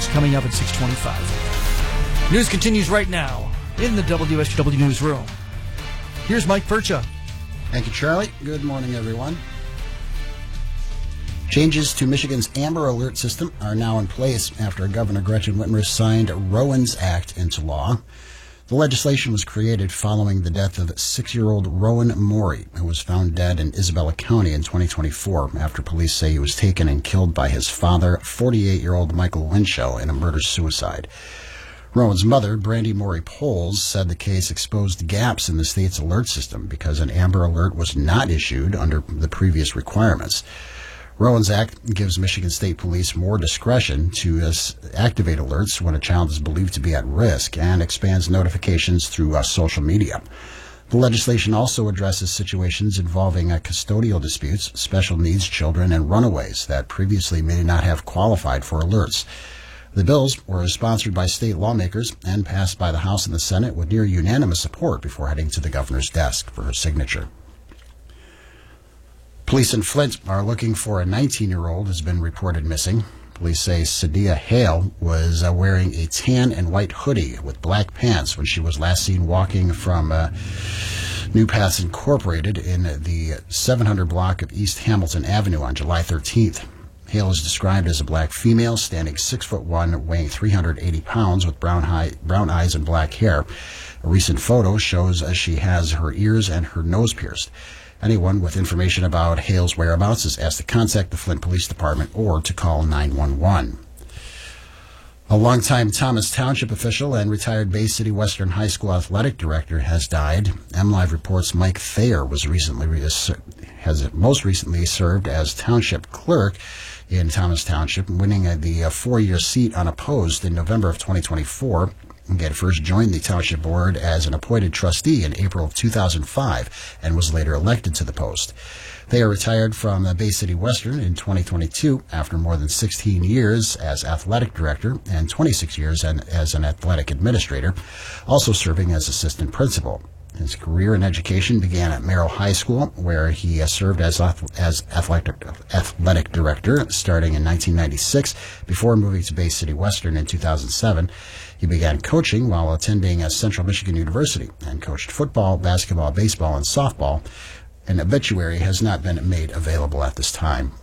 is coming up at 6:25. News continues right now in the WSGW newsroom. Here's Mike Percha. Thank you, Charlie. Good morning, everyone. Changes to Michigan's Amber Alert system are now in place after Governor Gretchen Whitmer signed Rowan's Act into law. The legislation was created following the death of 6-year-old Rowan Morey, who was found dead in Isabella County in 2024 after police say he was taken and killed by his father, 48-year-old Michael Winshow, in a murder-suicide. Rowan's mother, Brandy Morey Poles, said the case exposed gaps in the state's alert system because an Amber Alert was not issued under the previous requirements. Rowan's Act gives Michigan State Police more discretion to activate alerts when a child is believed to be at risk and expands notifications through social media. The legislation also addresses situations involving custodial disputes, special needs children, and runaways that previously may not have qualified for alerts. The bills were sponsored by state lawmakers and passed by the House and the Senate with near unanimous support before heading to the governor's desk for her signature. Police in Flint are looking for a 19-year-old who's been reported missing. Police say Sadia Hale was wearing a tan and white hoodie with black pants when she was last seen walking from New Paths Incorporated in the 700 block of East Hamilton Avenue on July 13th. Hale is described as a black female, standing 6'1", weighing 380 pounds, with brown eyes and black hair. A recent photo shows she has her ears and her nose pierced. Anyone with information about Hale's whereabouts is asked to contact the Flint Police Department or to call 911. A longtime Thomas Township official and retired Bay City Western High School athletic director has died. MLive reports Mike Thayer has most recently served as township clerk in Thomas Township, winning the 4-year seat unopposed in November of 2024. He had first joined the township board as an appointed trustee in April of 2005 and was later elected to the post. They are retired from Bay City Western in 2022 after more than 16 years as athletic director and 26 years as an athletic administrator, also serving as assistant principal. His career in education began at Merrill High School, where he served as athletic director starting in 1996 before moving to Bay City Western in 2007. He began coaching while attending Central Michigan University and coached football, basketball, baseball, and softball. An obituary has not been made available at this time.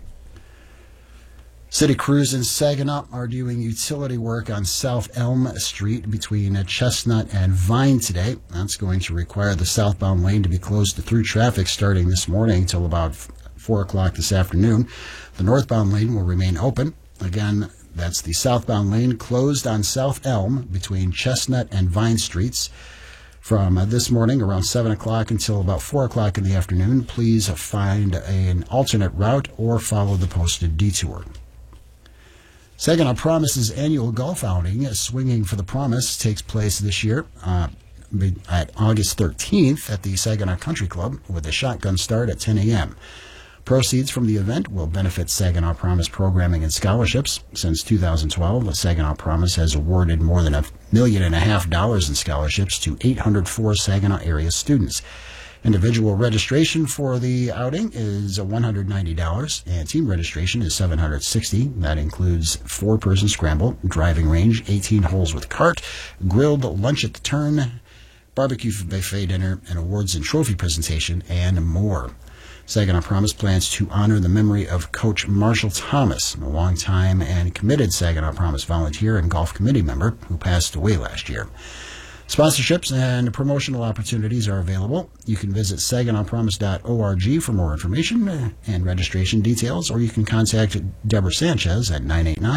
City crews in Saginaw are doing utility work on South Elm Street between Chestnut and Vine today. That's going to require the southbound lane to be closed to through traffic starting this morning until about 4 o'clock this afternoon. The northbound lane will remain open. Again, that's the southbound lane closed on South Elm between Chestnut and Vine Streets from this morning around 7 o'clock until about 4 o'clock in the afternoon. Please find an alternate route or follow the posted detour. Saginaw Promise's annual golf outing, Swinging for the Promise, takes place this year at August 13th at the Saginaw Country Club with a shotgun start at 10 a.m. Proceeds from the event will benefit Saginaw Promise programming and scholarships. Since 2012, the Saginaw Promise has awarded more than $1.5 million in scholarships to 804 Saginaw area students. Individual registration for the outing is $190, and team registration is $760. That includes 4-person scramble, driving range, 18 holes with cart, grilled lunch at the turn, barbecue buffet dinner, an awards and trophy presentation, and more. Saginaw Promise plans to honor the memory of Coach Marshall Thomas, a longtime and committed Saginaw Promise volunteer and golf committee member who passed away last year. Sponsorships and promotional opportunities are available. You can visit saginawpromise.org for more information and registration details, or you can contact Deborah Sanchez at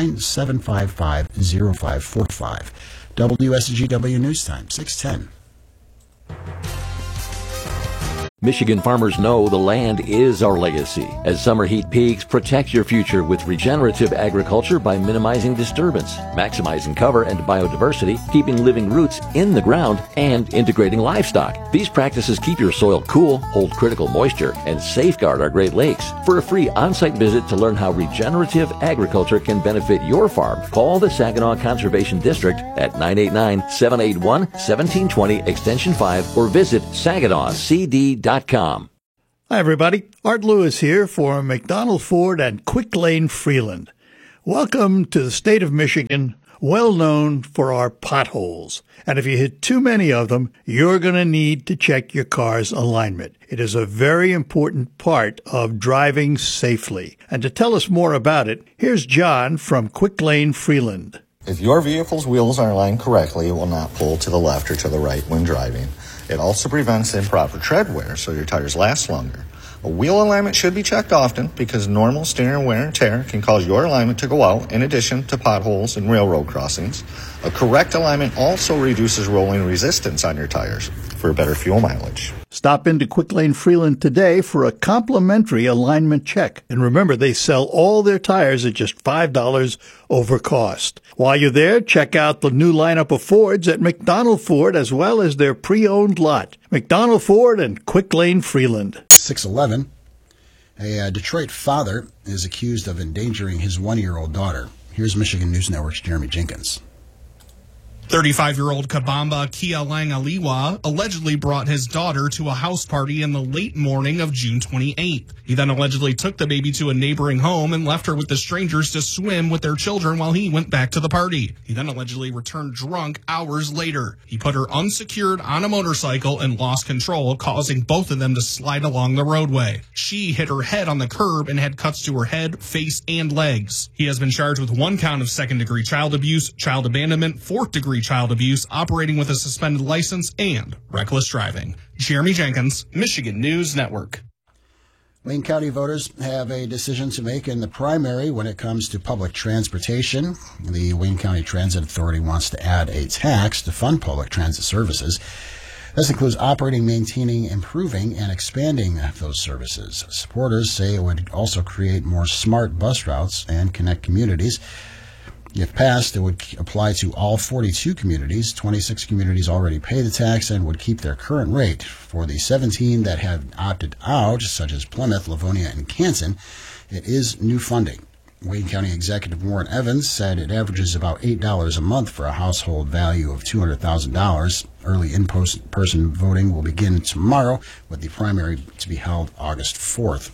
989-755-0545. WSGW News Time, 610. Michigan farmers know the land is our legacy. As summer heat peaks, protect your future with regenerative agriculture by minimizing disturbance, maximizing cover and biodiversity, keeping living roots in the ground, and integrating livestock. These practices keep your soil cool, hold critical moisture, and safeguard our Great Lakes. For a free on-site visit to learn how regenerative agriculture can benefit your farm, call the Saginaw Conservation District at 989-781-1720 Extension 5 or visit saginawcd.com. Hi, everybody. Art Lewis here for McDonald Ford and Quick Lane Freeland. Welcome to the state of Michigan, well known for our potholes. And if you hit too many of them, you're going to need to check your car's alignment. It is a very important part of driving safely. And to tell us more about it, here's John from Quick Lane Freeland. If your vehicle's wheels are aligned correctly, it will not pull to the left or to the right when driving. It also prevents improper tread wear, so your tires last longer. A wheel alignment should be checked often because normal steering wear and tear can cause your alignment to go out in addition to potholes and railroad crossings. A correct alignment also reduces rolling resistance on your tires for better fuel mileage. Stop into Quick Lane Freeland today for a complimentary alignment check. And remember, they sell all their tires at just $5 over cost. While you're there, check out the new lineup of Fords at McDonald Ford as well as their pre-owned lot. McDonald Ford and Quick Lane Freeland. 6:11. A Detroit father is accused of endangering his 1-year-old daughter. Here's Michigan News Network's Jeremy Jenkins. 35-year-old Kabamba Kialangaliwa allegedly brought his daughter to a house party in the late morning of June 28th. He then allegedly took the baby to a neighboring home and left her with the strangers to swim with their children while he went back to the party. He then allegedly returned drunk hours later. He put her unsecured on a motorcycle and lost control, causing both of them to slide along the roadway. She hit her head on the curb and had cuts to her head, face, and legs. He has been charged with 1 count of second-degree child abuse, child abandonment, 4th-degree child abuse, operating with a suspended license, and reckless driving. Jeremy Jenkins, Michigan News Network. Wayne County voters have a decision to make in the primary when it comes to public transportation. The Wayne County Transit Authority wants to add a tax to fund public transit services. This includes operating, maintaining, improving, and expanding those services. Supporters say it would also create more smart bus routes and connect communities. If passed, it would apply to all 42 communities. 26 communities already pay the tax and would keep their current rate. For the 17 that have opted out, such as Plymouth, Livonia, and Canton, it is new funding. Wayne County Executive Warren Evans said it averages about $8 a month for a household value of $200,000. Early in-person voting will begin tomorrow, with the primary to be held August 4th.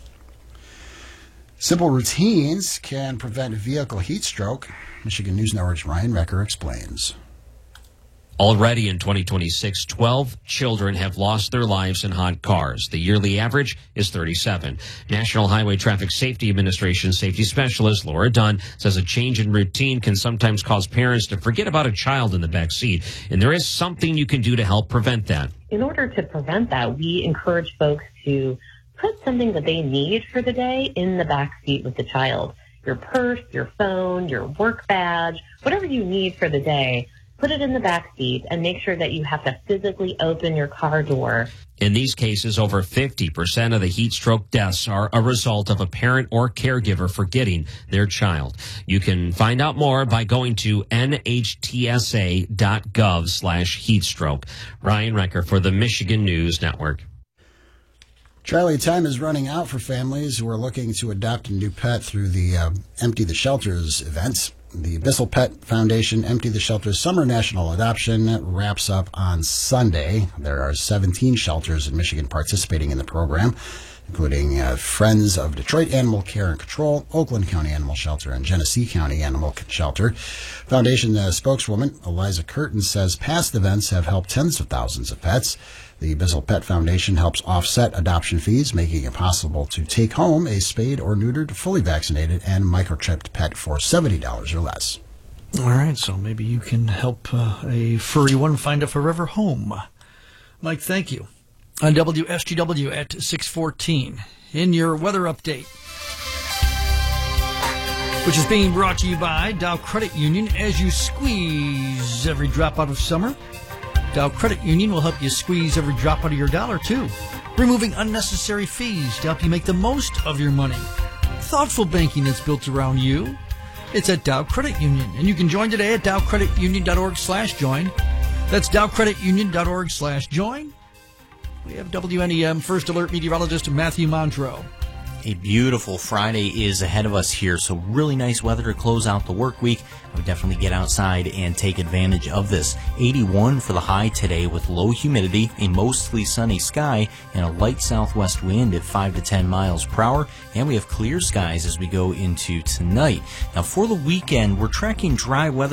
Simple routines can prevent vehicle heat stroke. Michigan News Network's Ryan Recker explains. Already in 2026, 12 children have lost their lives in hot cars. The yearly average is 37. National Highway Traffic Safety Administration safety specialist Laura Dunn says a change in routine can sometimes cause parents to forget about a child in the back seat, and there is something you can do to help prevent that. In order to prevent that, we encourage folks to put something that they need for the day in the back seat with the child. Your purse, your phone, your work badge, whatever you need for the day, put it in the back seat and make sure that you have to physically open your car door. In these cases, over 50% of the heat stroke deaths are a result of a parent or caregiver forgetting their child. You can find out more by going to nhtsa.gov/heatstroke. Ryan Recker for the Michigan News Network. Charlie, time is running out for families who are looking to adopt a new pet through the Empty the Shelters events. The Bissell Pet Foundation Empty the Shelters Summer National Adoption wraps up on Sunday. There are 17 shelters in Michigan participating in the program, including Friends of Detroit Animal Care and Control, Oakland County Animal Shelter, and Genesee County Animal Shelter. Foundation spokeswoman Eliza Curtin says past events have helped tens of thousands of pets. The Bissell Pet Foundation helps offset adoption fees, making it possible to take home a spayed or neutered, fully vaccinated, and microchipped pet for $70 or less. All right, so maybe you can help a furry one find a forever home. Mike, thank you. On WSGW at 6:14, in your weather update, which is being brought to you by Dow Credit Union. As you squeeze every drop out of summer, Dow Credit Union will help you squeeze every drop out of your dollar, too. Removing unnecessary fees to help you make the most of your money. Thoughtful banking that's built around you. It's at Dow Credit Union, and you can join today at dowcreditunion.org/join. That's dowcreditunion.org/join. We have WNEM First Alert meteorologist Matthew Mondro. A beautiful Friday is ahead of us here, so really nice weather to close out the work week. I would definitely get outside and take advantage of this. 81 for the high today with low humidity, a mostly sunny sky, and a light southwest wind at 5 to 10 miles per hour. And we have clear skies as we go into tonight. Now for the weekend, we're tracking dry weather